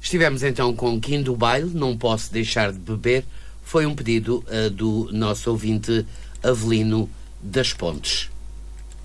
Estivemos então com Kim do Baile, Não Posso Deixar de Beber. Foi um pedido do nosso ouvinte Avelino das Pontes.